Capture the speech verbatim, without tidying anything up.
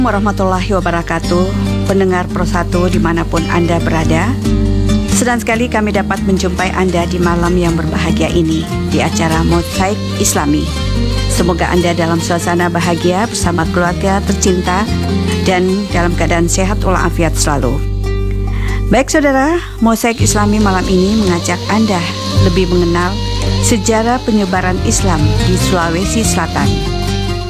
Warahmatullahi wabarakatuh, pendengar Pro satu dimanapun Anda berada. Senang sekali kami dapat menjumpai Anda di malam yang berbahagia ini di acara Mosaik Islami. Semoga Anda dalam suasana bahagia bersama keluarga tercinta dan dalam keadaan sehat walafiat selalu. Baik saudara, Mosaik Islami malam ini mengajak Anda lebih mengenal sejarah penyebaran Islam di Sulawesi Selatan.